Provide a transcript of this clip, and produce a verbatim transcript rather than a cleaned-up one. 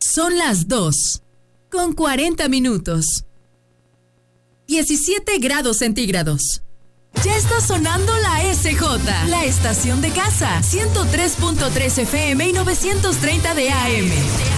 Son las dos, con cuarenta minutos. diecisiete grados centígrados. Ya está sonando la S J, la estación de casa, ciento tres punto tres F M y novecientos treinta de A M.